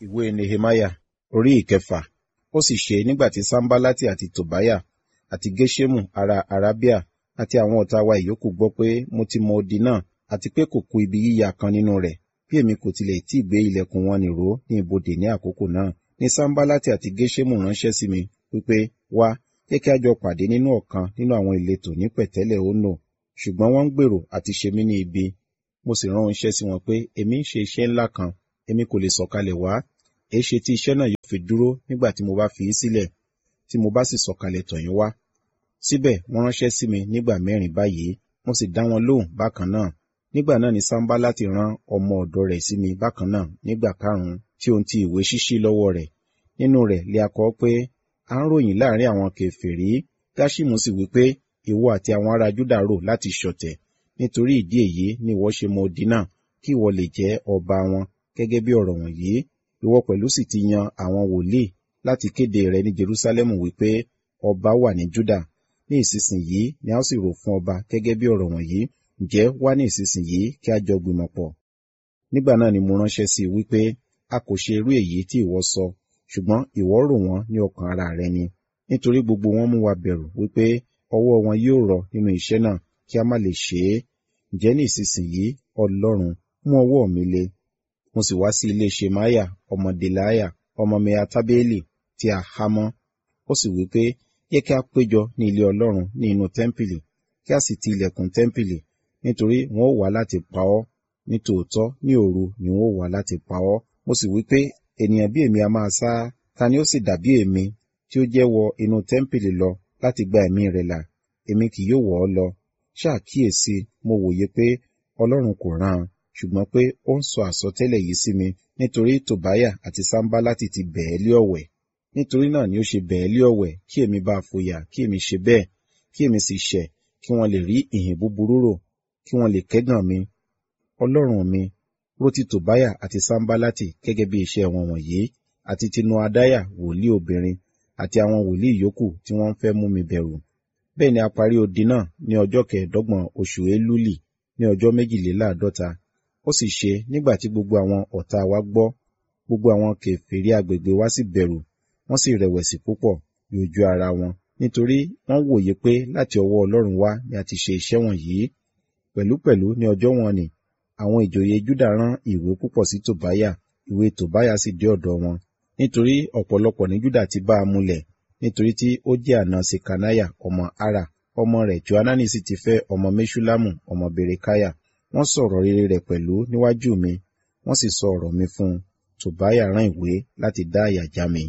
Ìwé Nehemiah orí ìkẹfà. Ó sì ṣe nígbà tí Sanballati àti Tobiah àti Gẹṣẹmu ará Arabiah àti àwọn ọ̀tá wa ìyókù gbọ́ pé mo ti mọ odi náà, àti pé kò kù ibi yíya kan nínú rẹ̀, bí èmi kò tilẹ̀ tí gbé ilẹ̀kùn wọn nì ró ní ibodè ní àkókò náà, ni Sanballati àti Gẹṣẹmu ránṣẹ́ sí mi wípé, wá, jẹ́ kí a jọ pàdé nínú ọ̀kan nínú àwọn ìletò ní pẹ̀tẹ́lẹ̀ Ono. Ṣùgbọ́n wọ́n ń gbèrò àti ṣe mí ní ibi. Mo sì rán oníṣẹ́ sí wọn pé, èmi ń ṣe iṣẹ́ ńlá kan, èmi kò lè sọ̀kalẹ̀ wá. Èéṣe tí iṣẹ́ náà yóò fi dúró nígbà tí mo bá fi í sílẹ̀, tí mo bá sì sọ̀kalẹ̀ tọ̀ yín wá? Síbẹ̀ wọ́n ránṣẹ́ sí mi nígbà 4 báyìí, mo sì dá wọn lóhùn bákan náà. Nígbà náà ni Sanballati rán ọmọ ọ̀dọ̀ rẹ̀ sí mi bákan náà nígbà 5, tí ohun ti ìwé ṣíṣí lọ́wọ́ rẹ̀. Nínú rẹ̀ lé a kọ pé, a ń ròyìn láàrin àwọn kèfèrí. Gáṣímù sì wí pé, ìwọ àti àwọn ará Júdà rò láti ṣọ̀tẹ̀. Nítorí ìdí èyí ni ìwọ ṣe mọ odi náà, kí ìwọ lè jẹ́ ọba wọn, gẹ́gẹ́ bí ọ̀rọ̀ wọ̀nyí. Ìwọ pẹ̀lú sì ti yan àwọn wòlíì láti kéde rẹ ní Jerúsálẹ́mù wípé ọba wà ní Júdà. Ní ìsinsìnyí ni a ó sì rò fún ọba gẹ́gẹ́ bí ọ̀rọ̀ wọ̀nyí. Ǹjẹ́ wá ní ìsinsìnyí kí a jọ gbìmọ̀ pọ̀. Nígbà náà ni mo ránṣẹ́ sí i wípé, a kò ṣe irú èyí tí ìwọ sọ, ṣùgbọ́n ìwọ rò wọ́n ní ọkàn ara rẹ ni. Nítorí gbogbo wọn mú wa bẹ̀rù wípé ọwọ́ wọn yóò rọ nínú iṣẹ́ náà kí a má lè ṣe é. Ǹjẹ́ ní ìsinsìnyí, Ọlọ́run, mú ọwọ́ mi le. Mo sì wá sí ilé Ṣemaiah ọmọ Delaiah ọmọ Meatabeli tí a há mọ́. Ó sì wí pé, jẹ́ kí a péjọ ní ilé Ọlọ́run ní inú tẹ́ḿpìlì, kí a sì ti ilẹ̀kùn tẹ́ḿpìlì, nítorí wọn ó wá láti pa ọ́. Nítòótọ́ ní òru ni wọn ó wá láti pa ọ́. Mo sì wí pé, ènìyàn bí èmi a máa sá, ta ni ó sì dàbí èmi tí ó jẹ́ wọ inú tẹ́ḿpìlì lọ láti gba ẹ̀mí rẹ̀ là? Èmi kì yóò wọ̀ ọ́ lọ. Ṣáà kíyèsi, mo wòye pé Ọlọ́run kò rán an, ṣùgbọ́n pé ó ń sọ àsọtẹ́lẹ̀ yìí sí mi, nítorí Tobiah àti Sanballati ti bẹ̀ ẹ́ lé ọ̀wẹ̀. Nítorí náà ni ó ṣe bẹ̀ ẹ́ lé ọ̀wẹ̀, kí èmi bá fòyà, kí èmi ṣe bẹ́ẹ̀, kí èmi sì ṣẹ̀, kí wọ́n lè rí ìhìn búburú rò, kí wọ́n lè kẹ́gàn mi. Ọlọ́run mi, rò ti Tobiah àti Sanballati gẹ́gẹ́ bí iṣẹ́ wọn wọ̀nyí, àti ti Noadiah wòlíì obìnrin, àti àwọn wòlíì yòókù tí wọ́n ń fẹ́ mú mi bẹ̀rù. Bẹ́ẹ̀ ni a parí odi náà ní ọjọ́ 25 oṣù Eluli, ní ọjọ́ 52. Ó sì ṣe nígbà tí gbogbo àwọn ọ̀tá wa gbọ́, gbogbo àwọn kèfèrí agbègbè wa sì bẹ̀rù, wọ́n sì rẹ̀wẹ̀sì púpọ̀ ní ojú ara wọn, nítorí wọ́n wòye pé láti ọwọ́ Ọlọ́run wá ni a ti ṣe iṣẹ́ wọ̀nyí. Pẹ̀lúpẹ̀lú ní ọjọ́ wọn ni àwọn ìjòyè Júdà rán ìwé púpọ̀ sí Tobiah, ìwé Tobiah sì dé ọ̀dọ̀ wọn, nítorí ọ̀pọ̀lọpọ̀ ní Júdà ti bá a múlẹ̀, nítorí tí ó jẹ́ àna Sekaniah ọmọ Ara, ọmọ rẹ̀ Johanani sì ti fẹ́ ọmọ Meṣullamu ọmọ Berekiah. Wọ́n sọ̀rọ̀ rere rẹ̀ pẹ̀lú níwájú mi, wọ́n sì sọ ọ̀rọ̀ mi fún un. Tobiah rán ìwé láti dá àyà já mi.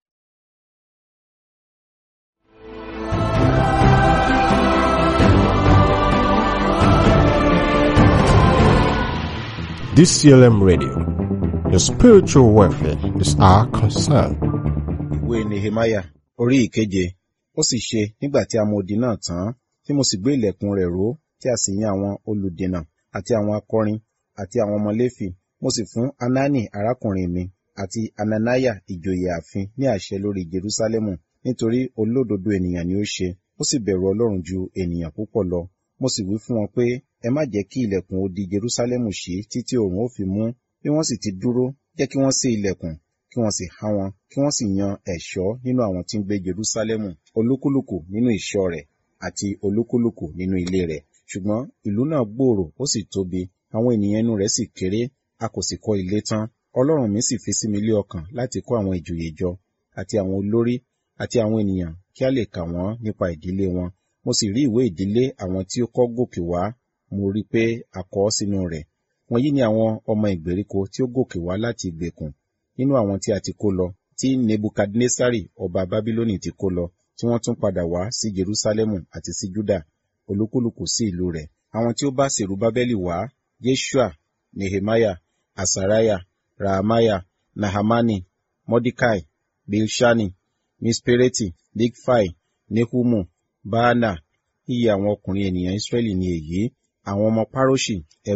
DCLM Radio, your spiritual welfare is our concern. Ìwé Nehemiah orí ìkeje. Ó sì ṣe nígbà tí a mọ odi náà tán, tí mo sì gbé ilẹ̀kùn rẹ̀ ró, tí a sì yan àwọn olùdènà àti àwọn akọrin àti àwọn ọmọ Léfì. Mo sì fún Hanani arákùnrin mi àti Hananiah ìjòyè ààfin ní àṣẹ lórí Jerúsálẹ́mù, nítorí olódodo ènìyàn ni ó ṣe, ó sì bẹ̀rù Ọlọ́run ju ènìyàn púpọ̀ lọ. Mo sì wí fún wọn pé, ẹ má jẹ́ kí ilẹ̀kùn odi Jerúsálẹ́mù ṣí títí oòrùn ó fi mú. Bí wọ́n sì ti dúró, jẹ́ kí wọ́n ṣí ilẹ̀kùn, kí wọ́n sì há wọn, kí wọ́n sì yan ẹ̀ṣọ́ nínú àwọn tí ń gbé Jerúsálẹ́mù, olúkúlùkù nínú ìṣọ́ rẹ̀, àti olúkúlùkù nínú ilé rẹ̀. Ṣùgbọ́n ìlú náà gbòòrò, ó sì tóbi, àwọn ènìyàn inú rẹ̀ sì kéré, a kò sì kọ́ ilé tán. Ọlọ́run mi sì fi sí mi lé ọkàn láti kó àwọn ìjòyè jọ, àti àwọn olórí, àti àwọn ènìyàn, kí a lè kà wọ́n nípa ìdílé wọn. Mo sì rí ìwé ìdílé àwọn tí ó kọ́ gòkè wá, mo rí pé a kọ ọ́ sínú rẹ̀. Wọ̀nyí ni àwọn ọmọ ìgbèríko tí ó gòkè wá láti ìgbèkùn, nínú àwọn tí a ti kó lọ, tí Nebukadnesari ọba Bábílónì ti kó lọ, tí wọ́n tún padà wá sí Jerúsálẹ́mù àti sí Júdà, olúkúlùkù sí ìlú rẹ̀. Àwọn tí ó bá Serubábẹ́lì wá, Jeshua, Nehemiah, Asariah, Rahamiah, Nahamani, Mordekai, Bilshani, Mispereti, Bigfai, Nehumu, Baana. Iye àwọn ọkùnrin ènìyàn Israẹli ni èyí. Àwọn ọmọ Paroṣi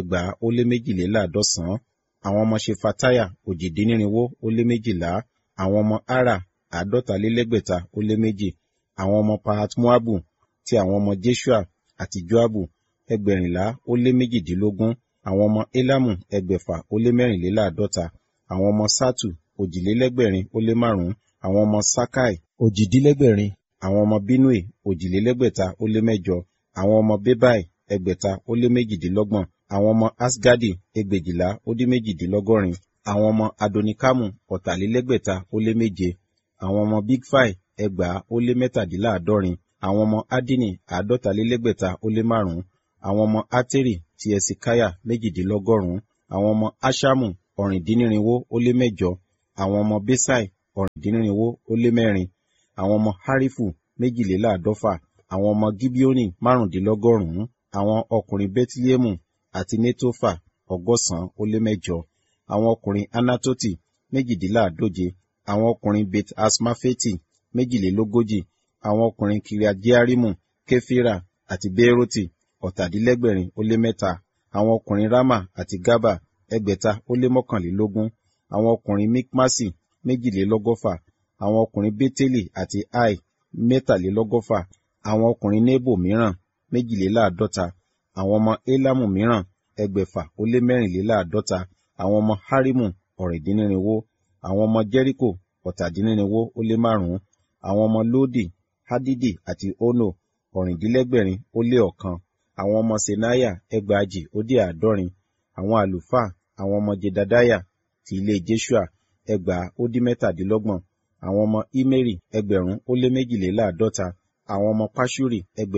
252, àwọn ọmọ Ṣefatiah 812, àwọn ọmọ Ara 552, àwọn ọmọ Pahat-Moabu ti àwọn ọmọ Jeshua àti Joabu 418, àwọn ọmọ Elamu 654, àwọn ọmọ Satu òjìlélẹ́gbẹ̀rin àwọn ọmọ Sakai òjìdínlẹ́gbẹ̀rin, àwọn ọmọ Binui òjìlélẹ́gbẹ̀ta ó lé mẹ́jọ, àwọn ọmọ Bebai ẹgbẹ̀ta ó lé méjìdínlọ́gbọ̀n, àwọn ọmọ Asgadi ẹgbẹ̀jìlá ó dín méjìdínlọ́gọ́rin, àwọn ọmọ Adonikamu ọ̀tàlélẹ́gbẹ̀ta ó lé méje, àwọn ọmọ Bigfai ẹgbàá ó lé mẹ́tàdínláàádọ́rin, àwọn ọmọ Adini àádọ́talélẹ́gbẹ̀ta ó lé márùn-ún, àwọn ọmọ Ateri ti Esikaya méjìdínlọ́gọ́rùn-ún, àwọn ọmọ Aṣamu ọ̀rìndínnírinwó ó lé mẹ́jọ, àwọn ọmọ Besai ọ̀rìndínnírinwó ó lé mẹ́rin, àwọn ọmọ Harifu méjìléláàádọ́fà, àwọn ọmọ Gibeoni márùndínlọ́gọ́rùn-ún, àwọn ọkùnrin Bẹtilẹhẹmu àti Netofa 100 ó lé mẹ́jọ, àwọn ọkùnrin Anatoti méjìdínláàádóje, àwọn ọkùnrin Bet Asmafeti 42, àwọn ọkùnrin Kiriat-Jearimu, Kefira àti Beeroti 700 àwọn ọkùnrin Rama àti Gaba 621, àwọn ọkùnrin Mikmasi 120, àwọn ọkùnrin Beteli àti Ai 123, àwọn ọkùnrin Nebo mìíràn 52, àwọn ọmọ Elamu mìíràn 654, àwọn ọmọ Harimu ọ̀rìndínnírinwó, àwọn ọmọ Jeriko 705, àwọn ọmọ Lodi, Hadidi àti Ono ọ̀rìndínlẹ́gbẹ̀rin ó lé ọ̀kan, àwọn ọmọ Senaya 150, àwọn àlùfáà, àwọn ọmọ Jedadiah ti ilé Jeshua 117, àwọn ọmọ Imeri 1,052, àwọn ọmọ Paṣuri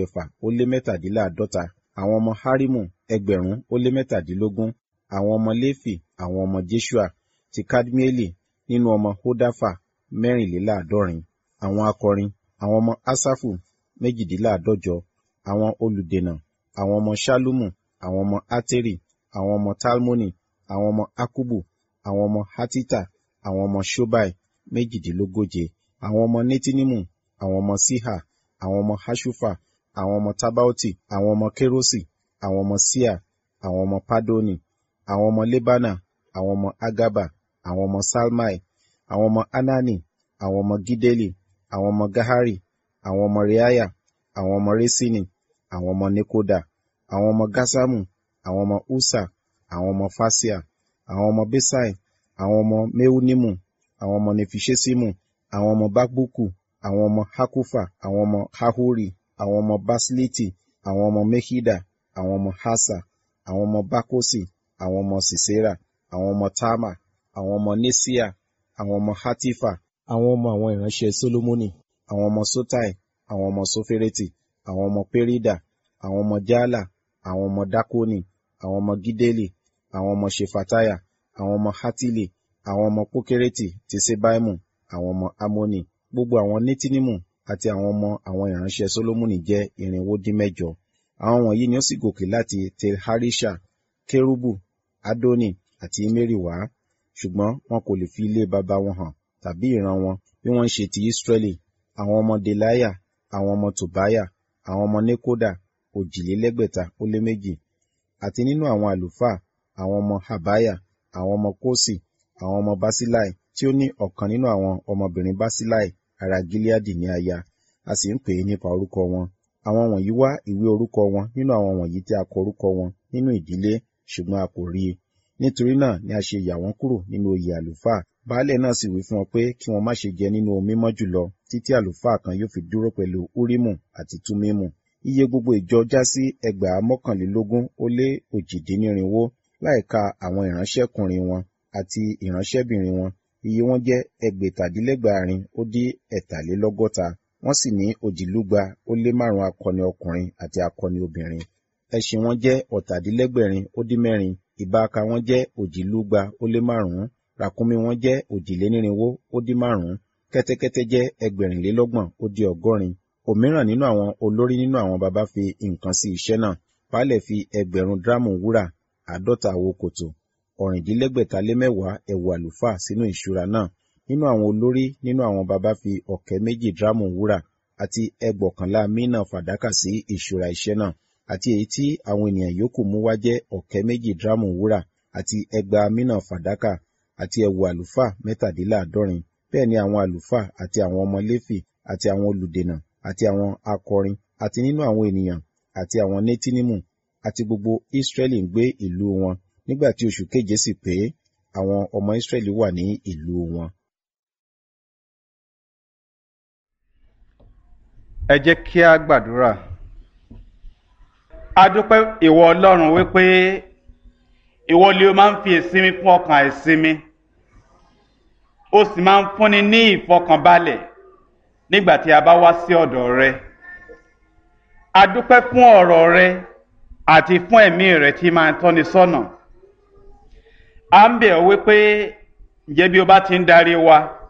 617, àwọn ọmọ Harimu 1,017, àwọn ọmọ Lefi, àwọn ọmọ Jeshua ti Kadmieli nínú ọmọ Hodafa 64, àwọn akọrin, àwọn ọmọ Asafu 118, àwọn olùdènà, àwọn ọmọ Ṣalumu, àwọn ọmọ Ateri, àwọn ọmọ Talmoni, àwọn ọmọ Akubu, àwọn ọmọ Hatita, àwọn ọmọ Shobai 140, àwọn ọmọ Netinimu, àwọn ọmọ Siha, àwọn ọmọ Hashufa, àwọn ọmọ Tabaoti, àwọn ọmọ Kerosi, àwọn ọmọ Sia, àwọn ọmọ Padoni, àwọn ọmọ Lebana, àwọn ọmọ Agaba, àwọn ọmọ Salmai, àwọn ọmọ Anani, àwọn ọmọ Gideli, àwọn ọmọ Gahari, àwọn ọmọ Reaya, àwọn ọmọ Resini, àwọn ọmọ Nekoda, àwọn ọmọ Gasamu, àwọn ọmọ Usa, àwọn ọmọ Fasia, àwọn ọmọ Besai, àwọn ọmọ Meunimu, àwọn ọmọ Nefiṣesimu, àwọn ọmọ Bakbuku, àwọn ọmọ Hakufa, àwọn ọmọ Hahuri, àwọn ọmọ Basiliti, àwọn ọmọ Mehida, àwọn ọmọ Hasa, àwọn ọmọ Bakosi, àwọn ọmọ Sisera, àwọn ọmọ Tama, àwọn ọmọ Nesia, àwọn ọmọ Hatifa, àwọn ọmọ àwọn ìránṣẹ́ Solomoni, àwọn ọmọ Sotai, àwọn ọmọ Sofereti, àwọn ọmọ Perida, àwọn ọmọ Jala, àwọn ọmọ Dakoni, àwọn ọmọ Gideli, àwọn ọmọ Shefataya, àwọn ọmọ Hatili, àwọn ọmọ Pokereti ti Sebaimu, àwọn ọmọ Amoni. Gbogbo àwọn Netinimu àti àwọn ọmọ àwọn ìránṣẹ́ Solomoni jẹ́ 418. Àwọn wọ̀nyí ni ó sì gòkè láti Tel-Harisha, Kerubu, Adoni àti Imeri wá, ṣùgbọ́n wọn kò lè fi ilé baba wọn hàn tàbí ìran wọn bí wọ́n ń ṣe ti Israẹli. Àwọn ọmọ Delaya, àwọn ọmọ Tobaya, àwọn ọmọ Nekoda 602, àti nínú àwọn àlùfáà, àwọn ọmọ Habaya, àwọn ọmọ Kosi, àwọn ọmọ Basilai, tí ó ní ọ̀kan nínú àwọn ọmọbìnrin Basilai ará Gileadi ní aya, a sì ń pè é nípa orúkọ wọn. Àwọn wọ̀nyí wá ìwé orúkọ wọn nínú àwọn wọ̀nyí tí a kọ orúkọ wọn nínú ìdílé, ṣùgbọ́n a kò rí i. Nítorí náà ni a ṣe yà wọ́n kúrò nínú oyè àlùfáà. Baálẹ̀ náà sì wí fún wọn pé kí wọn má ṣe jẹ nínú ohun mímọ́ jùlọ títí àlùfáà kan yóò fi dúró pẹ̀lú Urimu àti Tumimu. Iye gbogbo ìjọ já sí 1,021,018, láìka àwọn ìránṣẹ́kùnrin wọn àti ìránṣẹ́bìnrin wọn. Iye wọn jẹ́ 1,450. Wọ́n sì ní 205 akọni ọkùnrin àti akọni obìnrin. Ẹṣin wọn jẹ́ 784, ìbáaka wọn jẹ́ 205, ràkúnmí wọn jẹ́ 1,405, kẹ́tẹ́kẹ́tẹ́ jẹ́ 2,680. Òmíràn nínú àwọn olórí nínú àwọn baba fi nǹkan sí iṣẹ́ náà. Baálẹ̀ fi 1000 dramu wúrà, 50 àwo kòtò, 610 ẹ̀wù àlùfáà sínú ìṣúra náà. Nínú àwọn olórí nínú àwọn baba fi 200 dramu wúrà àti 11 mina fàdákà sí ìṣúra iṣẹ́ náà, àti èyí tí àwọn ènìyàn yòókù mú wá jẹ́ 200 dramu wúrà àti 20 mina fàdákà àti ẹ̀wù àlùfáà 67. Bẹ́ẹ̀ ni àwọn àlùfáà àti àwọn ọmọ Léfì àti àwọn olùdènà àti àwọn akọrin àti nínú àwọn ènìyàn àti àwọn Netinimu àti gbogbo Israẹli ń gbé ìlú wọn. Nígbà tí oṣù keje sì pé, àwọn ọmọ Ísírẹ́lì wà ní ìlú wọn. Ẹ jẹ́ kí a gbàdúrà. A dúpẹ́ ìwọ Ọlọ́run wípé ìwọ lè máa ń fi ìsinmi fún ọkàn àìsinmi, ó sì máa ń fúnni ní ìfọkànbalẹ̀ nígbà tí a bá wá sí ọ̀dọ̀ rẹ. A dúpẹ́ fún ọ̀rọ̀ rẹ àti fún ẹ̀mí rẹ tí máa ń tọ́ni sọ́nà. A ń bẹ̀ ọ́ wípé ǹjẹ́ bí o bá ti ń darí wa,